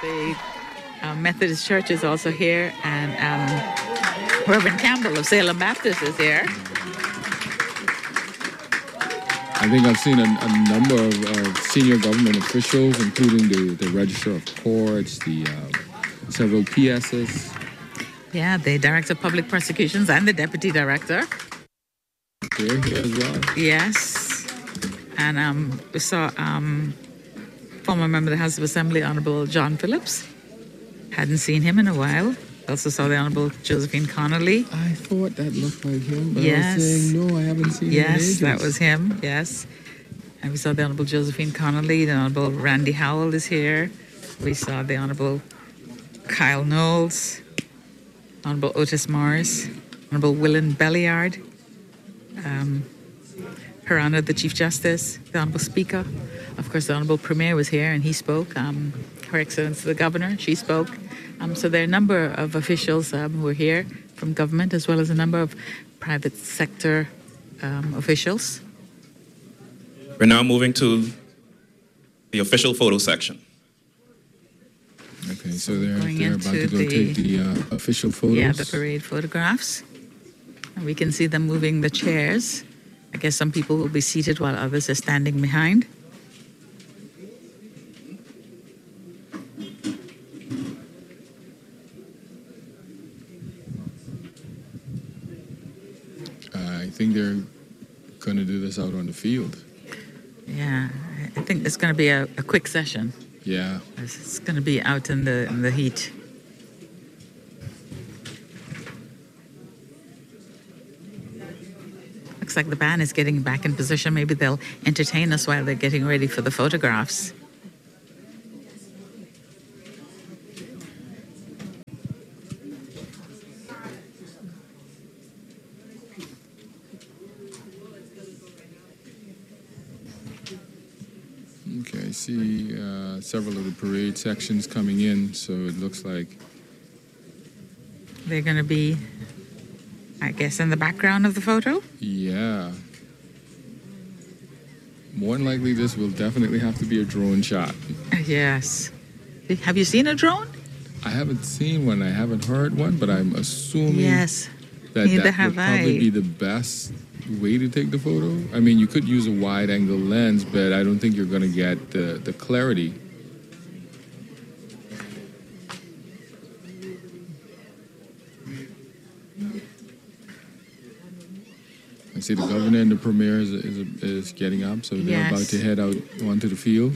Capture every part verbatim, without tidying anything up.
the uh, Methodist Church is also here, and um, Reverend Campbell of Salem Baptist is here. I think I've seen a, a number of uh, senior government officials, including the, the Register of Courts, the uh, several P Ss. Yeah, the Director of Public Prosecutions and the Deputy Director. They're here as well. Yes. And um, we saw um, former member of the House of Assembly, Honorable John Phillips. Hadn't seen him in a while. Also saw the Honorable Josephine Connolly. I thought that looked like him, but yes. I was saying, no, I haven't seen yes, him in ages. That was him, yes. And we saw the Honorable Josephine Connolly. The Honorable Randy Howell is here. We saw the Honorable Kyle Knowles, Honorable Otis Morris, Honorable Willen Belliard, um, Her Honor the Chief Justice, the Honorable Speaker. Of course, the Honorable Premier was here and he spoke. Um, Her Excellency the Governor, she spoke. Um, so there are a number of officials um, who are here from government, as well as a number of private sector um, officials. We're now moving to the official photo section. Okay, so they're, they're about to go the, take the uh, official photos. Yeah, the parade photographs. And we can see them moving the chairs. I guess some people will be seated while others are standing behind. I think they're going to do this out on the field. Yeah, I think it's going to be a, a quick session. Yeah. It's going to be out in the in the heat. Looks like the band is getting back in position. Maybe they'll entertain us while they're getting ready for the photographs. Okay, I see uh, several of the parade sections coming in, so it looks like they're going to be, I guess, in the background of the photo? Yeah. More than likely, this will definitely have to be a drone shot. Yes. Have you seen a drone? I haven't seen one. I haven't heard one, but I'm assuming yes. that Neither that have would probably I. be the best way to take the photo. I mean, you could use a wide-angle lens, but I don't think you're going to get the, the clarity. I see the governor and the premier is, is, is getting up, so they're yes. about to head out onto the field.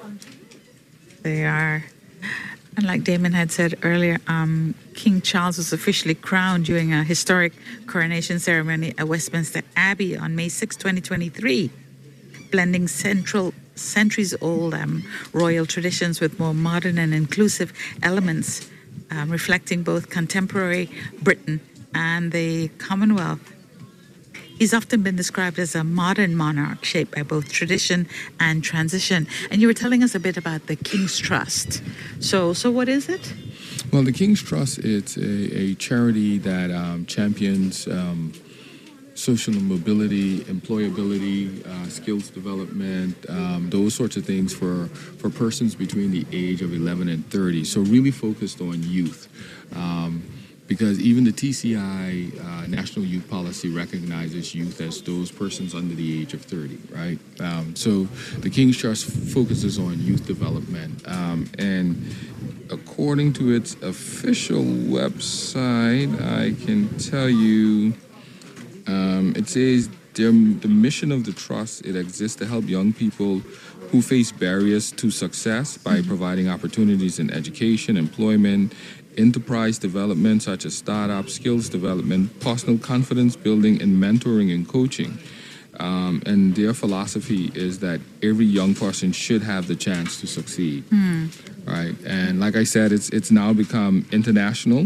They are. And like Damon had said earlier, um, King Charles was officially crowned during a historic coronation ceremony at Westminster Abbey on May sixth, twenty twenty-three, blending central centuries-old um, royal traditions with more modern and inclusive elements, um, reflecting both contemporary Britain and the Commonwealth. He's often been described as a modern monarch shaped by both tradition and transition. And you were telling us a bit about the King's Trust. So, so what is it? Well, the King's Trust, it's a, a charity that um, champions um, social mobility, employability, uh, skills development, um, those sorts of things for, for persons between the age of eleven and thirty. So really focused on youth. Um, Because even the T C I uh, National Youth Policy recognizes youth as those persons under the age of thirty, right? Um, so the King's Trust focuses on youth development. Um, and according to its official website, I can tell you, um, it says their, the mission of the trust, it exists to help young people who face barriers to success by providing opportunities in education, employment, enterprise development such as startup, skills development, personal confidence building, and mentoring and coaching. Um, and their philosophy is that every young person should have the chance to succeed. Mm. Right? And like I said, it's it's now become international.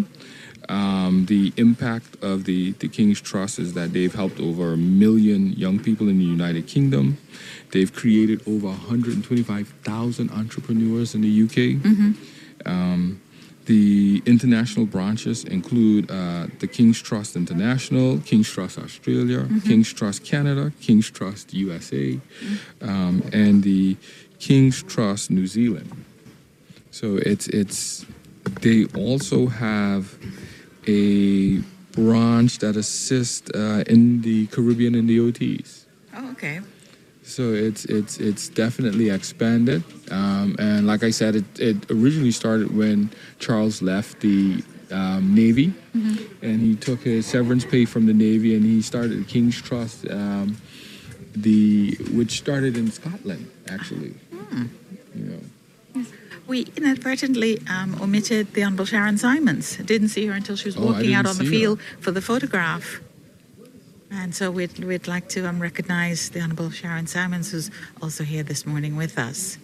Um, the impact of the, the King's Trust is that they've helped over a million young people in the United Kingdom. They've created over one hundred twenty-five thousand entrepreneurs in the U K. Mm-hmm. Um, The international branches include uh, the King's Trust International, King's Trust Australia, mm-hmm. King's Trust Canada, King's Trust U S A, mm-hmm. um, and the King's Trust New Zealand. So it's it's they also have a branch that assists uh, in the Caribbean and the O Ts. Oh, okay. So it's it's it's definitely expanded, um, and like I said, it, it originally started when Charles left the um, Navy, mm-hmm. and he took his severance pay from the Navy, and he started the King's Trust, um, the which started in Scotland actually. Mm. You know. We inadvertently um, omitted the Honourable Sharon Simons. Didn't see her until she was Oh, walking out on the her. field for the photograph. And so we'd, we'd like to um, recognize the Honourable Sharon Simons, who's also here this morning with us.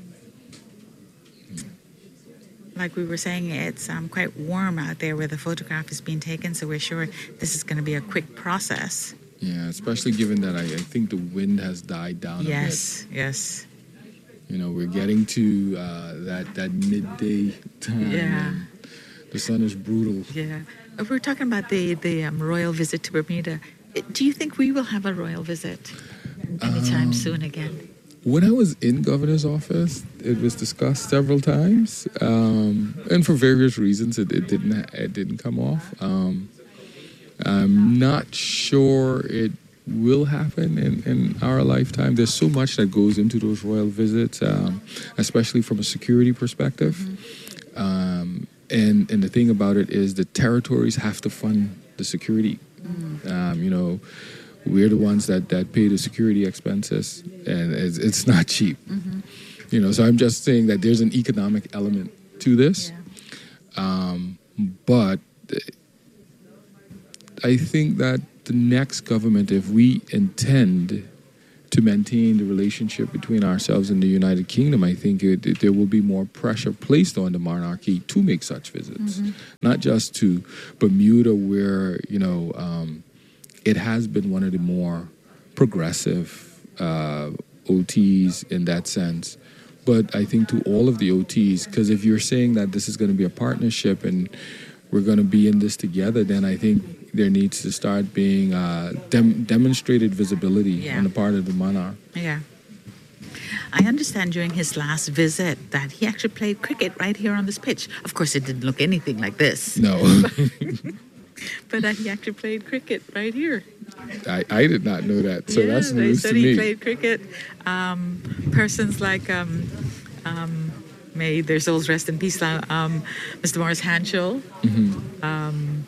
Like we were saying, it's um, quite warm out there where the photograph is being taken, so we're sure this is going to be a quick process. Yeah, especially given that I, I think the wind has died down yes, a bit. Yes, yes. You know, we're getting to uh, that, that midday time. Yeah. And the sun is brutal. Yeah. Uh, We're talking about the, the um, royal visit to Bermuda. Uh, Do you think we will have a royal visit anytime Um, soon again? When I was in governor's office, it was discussed several times, um, and for various reasons, it, it didn't it didn't come off. Um, I'm not sure it will happen in, in our lifetime. There's so much that goes into those royal visits, um, especially from a security perspective. Mm-hmm. Um, and and the thing about it is the territories have to fund the security. Mm-hmm. Um, you know. We're the ones that, that pay the security expenses, and it's, it's not cheap. Mm-hmm. You know, so I'm just saying that there's an economic element to this. Yeah. Um, but I think that the next government, if we intend to maintain the relationship between ourselves and the United Kingdom, I think it, it, there will be more pressure placed on the monarchy to make such visits, mm-hmm. not just to Bermuda, where, you know, um, it has been one of the more progressive uh, O Ts in that sense. But I think to all of the O Ts, because if you're saying that this is going to be a partnership and we're going to be in this together, then I think there needs to start being uh, dem- demonstrated visibility yeah. on the part of the monarch. Yeah. I understand during his last visit that he actually played cricket right here on this pitch. Of course, it didn't look anything like this. No. But uh, he actually played cricket right here. I, I did not know that, so yeah, that's news they said to he me. played cricket. Um, persons like, um, um, may their souls rest in peace, uh, um, Mister Morris Hanschel. Mm-hmm. Um,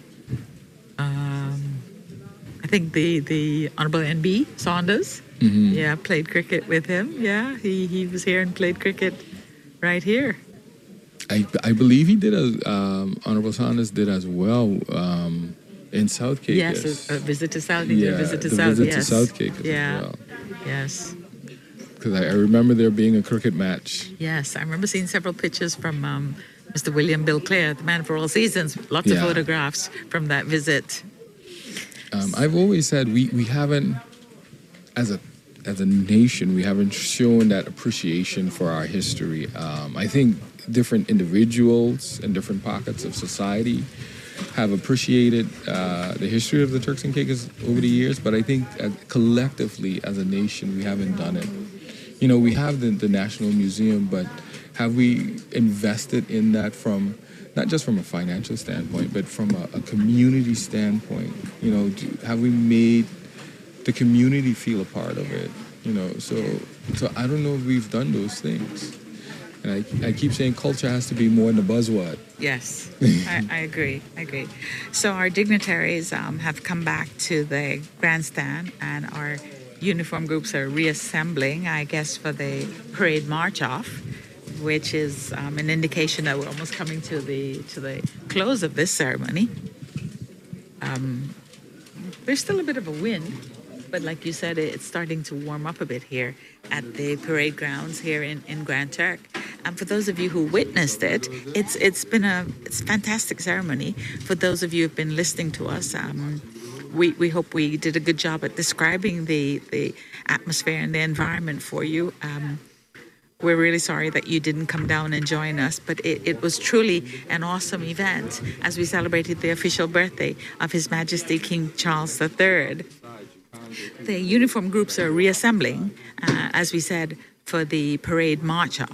um, I think the, the Honourable N B Saunders, mm-hmm. yeah, played cricket with him. Yeah, he, he was here and played cricket right here. I, I believe he did as um, Honourable Saunders did as well um, in South Cape. Yes, a, a visit to South. Yeah, a visit to the South. visit Yes. to South Cape yeah. as well. Yes. Because I, I remember there being a cricket match. Yes, I remember seeing several pictures from um, Mister William Bill Clare, the man for all seasons. Lots yeah. of photographs from that visit. Um, I've always said we, we haven't, as a as a nation, we haven't shown that appreciation for our history. Um, I think different individuals and different pockets of society have appreciated uh, the history of the Turks and Caicos over the years, but I think uh, collectively as a nation, we haven't done it. You know, we have the, the National Museum, but have we invested in that from, not just from a financial standpoint, but from a, a community standpoint? You know, do, have we made the community feel a part of it? You know, so so I don't know if we've done those things. And I, I keep saying culture has to be more than a buzzword. Yes, I, I agree. I agree. So our dignitaries um, have come back to the grandstand, and our uniform groups are reassembling, I guess, for the parade march off, which is um, an indication that we're almost coming to the to the close of this ceremony. Um, there's still a bit of a wind. But like you said, it's starting to warm up a bit here at the parade grounds here in, in Grand Turk. And for those of you who witnessed it, it's it's been a it's a fantastic ceremony. For those of you who've been listening to us, um, we, we hope we did a good job at describing the, the atmosphere and the environment for you. Um, we're really sorry that you didn't come down and join us, but it, it was truly an awesome event as we celebrated the official birthday of His Majesty King Charles the Third. The uniform groups are reassembling, uh, as we said, for the parade march-off.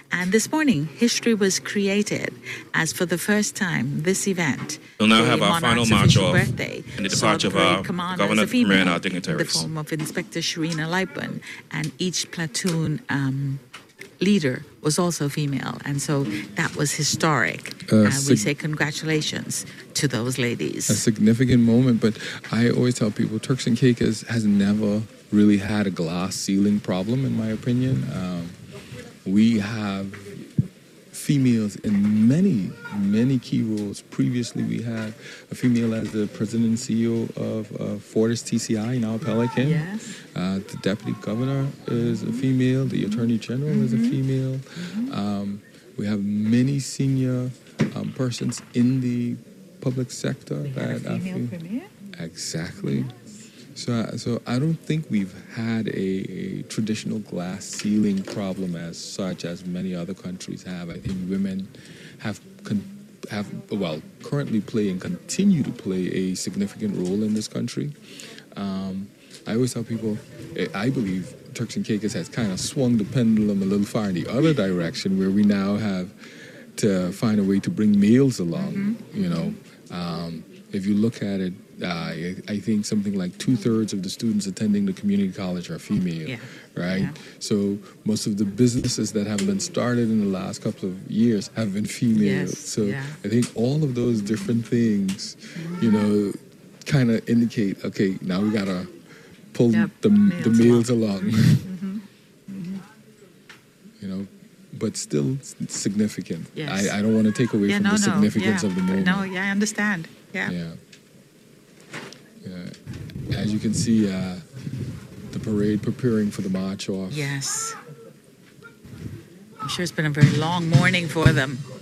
And this morning, history was created as for the first time, this event. We'll now the have our final monarch's march official off birthday, and the saw departure of parade our commander governor, as a female, premier, and our in the dignitaries. form of Inspector Sharina Lipman, and each platoon um, leader was also female. And so that was historic. Uh, and we sig- say congratulations to those ladies. A significant moment, but I always tell people Turks and Caicos has never really had a glass ceiling problem, in my opinion. Um, we have females in many, many key roles. Previously, we had a female as the president and C E O of uh, Fortis T C I, now Pelican. Yes. Uh, the deputy governor is a female. The attorney general mm-hmm. is a female. Mm-hmm. Um, we have many senior um, persons in the public sector We that had a are female fe- premier? Exactly. So, so I don't think we've had a, a traditional glass ceiling problem as such as many other countries have. I think women have con- have well currently play and continue to play a significant role in this country. Um, I always tell people, I believe Turks and Caicos has kind of swung the pendulum a little far in the other direction, where we now have to find a way to bring males along. Mm-hmm. You know, um, if you look at it. Uh, I, I think something like two-thirds of the students attending the community college are female, Yeah. right? Yeah. So most of the businesses that have been started in the last couple of years have been female. Yes. So Yeah. I think all of those different things, you know, kind of indicate, okay, now we got to pull Yep. the, Males the males along, Mm-hmm. you know, but still s- significant. Yes. I, I don't want to take away Yeah, from no, the no. significance yeah. of the moment. No, yeah, I understand. Yeah. Yeah. Yeah. As you can see, uh, the parade preparing for the march off. Yes. I'm sure it's been a very long morning for them.